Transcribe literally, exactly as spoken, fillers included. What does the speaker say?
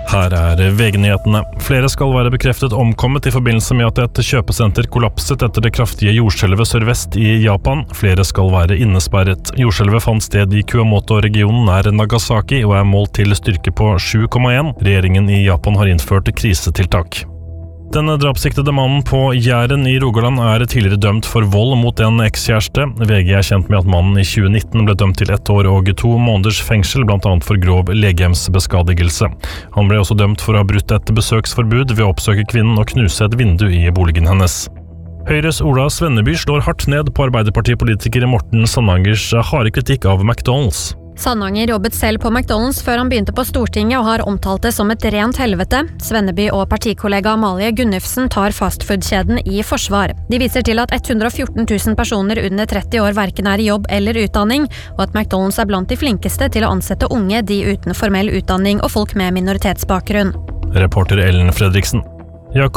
Her er V G-nyhetene. Flere skal være bekreftet omkommet i forbindelse med at et kjøpesenter kollapset etter det kraftige jordskjelvet sørvest i Japan. Flere skal være innesperret. Jordskjelvet fant sted i Kumamoto-regionen nær Nagasaki og er målt til styrke på sju komma en. Regjeringen i Japan har innført krisetiltak. Denne drapssiktede mannen på Jæren i Rogaland er tidligere dømt for vold mot en ekskjæreste. V G er kjent med at mannen i tjue nitten ble dømt til ett år og to måneders fengsel, blant annet for grov legemsbeskadigelse. Han ble også dømt for å ha brutt et besøksforbud ved å oppsøke kvinnen og knuse et vindu i boligen hennes. Høyres Ola Svenneby slår hardt ned på Arbeiderpartipolitiker Morten Sandangers harde kritikk av McDonald's. Sandanger jobbet selv på McDonald's før han begynte på Stortinget og har omtalt det som et rent helvete. Svenneby og partikollega Amalie Gunnufsen tar fastfood-kjeden i forsvar. De viser til at hundre og fjorten tusen personer under tretti år hverken er i jobb eller utdanning, og at McDonald's er blant de flinkeste til å ansette unge, de uten formell utdanning og folk med minoritetsbakgrunn. Reporter Ellen Fredriksen. Jakob